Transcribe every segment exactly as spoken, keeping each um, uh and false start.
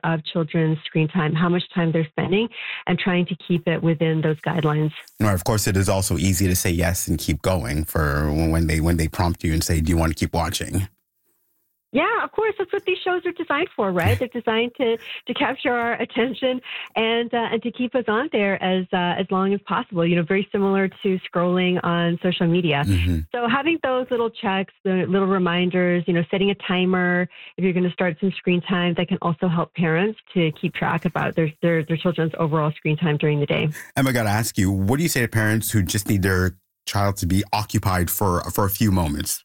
of children's screen time, how much time they're spending, and trying to keep it within those guidelines. Or of course, it is also easy to say yes and keep going for when they when they prompt you and say, do you want to keep watching? Yeah, of course. That's what these shows are designed for, right? They're designed to, to capture our attention and uh, and to keep us on there as uh, as long as possible. You know, very similar to scrolling on social media. Mm-hmm. So having those little checks, the little reminders, you know, setting a timer if you're going to start some screen time, that can also help parents to keep track about their their, their children's overall screen time during the day. Emma, I got to ask you, what do you say to parents who just need their child to be occupied for for a few moments?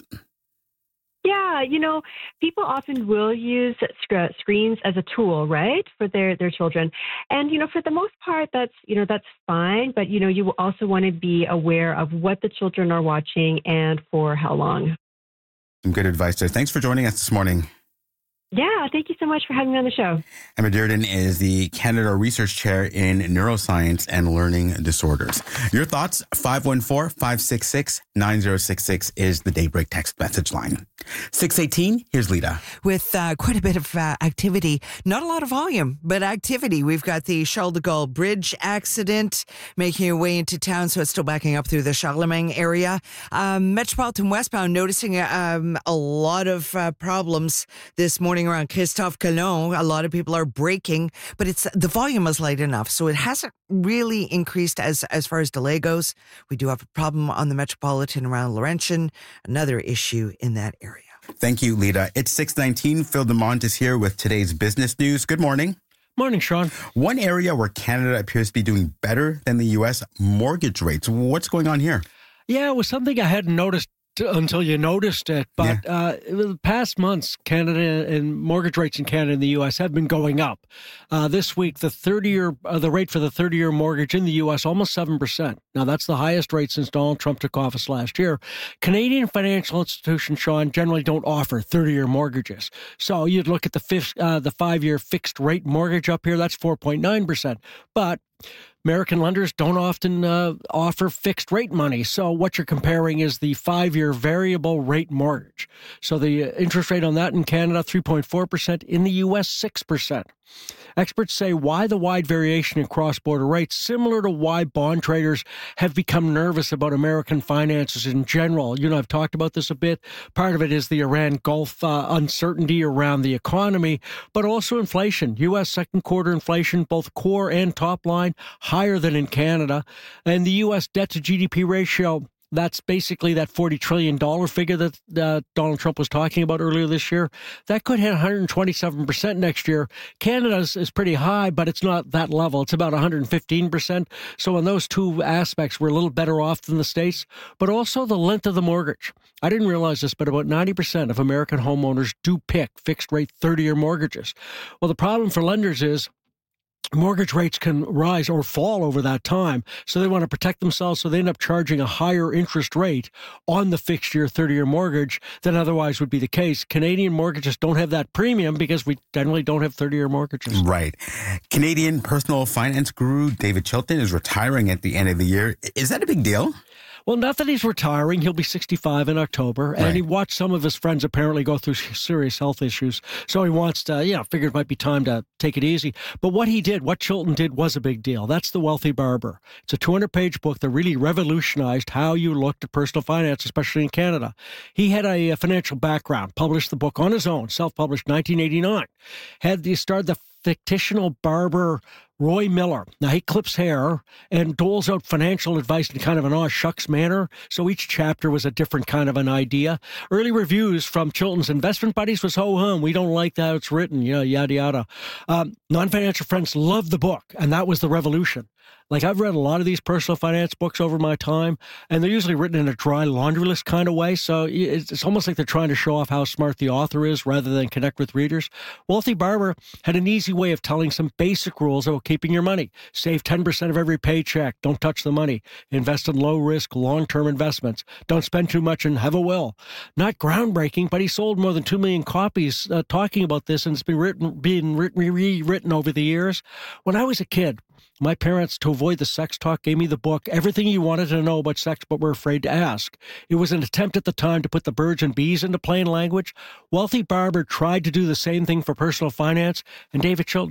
Yeah, you know, people often will use sc- screens as a tool, right, for their, their children. And, you know, for the most part, that's, you know, that's fine. But, you know, you also want to be aware of what the children are watching and for how long. Some good advice there. Thanks for joining us this morning. Yeah, thank you so much for having me on the show. Emma Dearden is the Canada Research Chair in Neuroscience and Learning Disorders. Your thoughts, five one four, five six six, nine zero six six is the Daybreak text message line. six eighteen, here's Lita. With uh, quite a bit of uh, activity, not a lot of volume, but activity. We've got the Charles de Gaulle Bridge accident making your way into town, so it's still backing up through the Charlemagne area. Um, Metropolitan westbound noticing um, a lot of uh, problems this morning around Christophe Colomb. A lot of people are braking, but it's the volume is light enough, so it hasn't really increased as as far as delay goes. We do have a problem on the Metropolitan around Laurentian, another issue in that area. Thank you, Lita. It's six nineteen. Phil DeMont is here with today's business news. Good morning. Morning, Sean. One area where Canada appears to be doing better than the U S, mortgage rates. What's going on here? Yeah, it was something I hadn't noticed until you noticed it. But yeah. uh, the past months, Canada and mortgage rates in Canada and the U S have been going up. Uh, this week, the thirty-year, uh, the rate for the thirty-year mortgage in the U S, almost seven percent. Now, that's the highest rate since Donald Trump took office last year. Canadian financial institutions, Sean, generally don't offer thirty-year mortgages. So you'd look at the fifth, uh, the five-year fixed rate mortgage up here, that's four point nine percent. But American lenders don't often uh, offer fixed rate money. So what you're comparing is the five-year variable rate mortgage. So the interest rate on that in Canada, three point four percent. In the U S, six percent. Experts say why the wide variation in cross-border rates, similar to why bond traders have become nervous about American finances in general. You know, I've talked about this a bit. Part of it is the Iran Gulf uh, uncertainty around the economy, but also inflation. U S second quarter inflation, both core and top line, higher than in Canada. And the U S debt to G D P ratio, that's basically that forty trillion dollars figure that uh, Donald Trump was talking about earlier this year. That could hit one hundred twenty-seven percent next year. Canada's is pretty high, but it's not that level. It's about one hundred fifteen percent. So in those two aspects, we're a little better off than the States, but also the length of the mortgage. I didn't realize this, but about ninety percent of American homeowners do pick fixed-rate thirty-year mortgages. Well, the problem for lenders is mortgage rates can rise or fall over that time, so they want to protect themselves, so they end up charging a higher interest rate on the fixed-year thirty-year mortgage than otherwise would be the case. Canadian mortgages don't have that premium because we generally don't have thirty-year mortgages. Right. Canadian personal finance guru David Chilton is retiring at the end of the year. Is that a big deal? Well, not that he's retiring. He'll be sixty-five in October. Right. And he watched some of his friends apparently go through serious health issues. So he wants to, you know, figured it might be time to take it easy. But what he did, what Chilton did was a big deal. That's The Wealthy Barber. It's a two hundred page book that really revolutionized how you looked at personal finance, especially in Canada. He had a, a financial background, published the book on his own, self-published nineteen eighty-nine. Had he started the fictional barber Roy Miller. Now, he clips hair and doles out financial advice in kind of an aw shucks manner, so each chapter was a different kind of an idea. Early reviews from Chilton's investment buddies was, ho hum, we don't like how it's written, you know, yada yada. Um, non-financial friends loved the book, and that was the revolution. Like, I've read a lot of these personal finance books over my time, and they're usually written in a dry laundry list kind of way, so it's almost like they're trying to show off how smart the author is rather than connect with readers. Wealthy Barber had an easy way of telling some basic rules about keeping your money. Save ten percent of every paycheck. Don't touch the money. Invest in low-risk, long-term investments. Don't spend too much and have a will. Not groundbreaking, but he sold more than two million copies uh, talking about this, and it's been written, being written, rewritten over the years. When I was a kid, my parents, to avoid the sex talk, gave me the book, Everything You Wanted to Know About Sex But Were Afraid to Ask. It was an attempt at the time to put the birds and bees into plain language. Wealthy Barber tried to do the same thing for personal finance, and David Chilton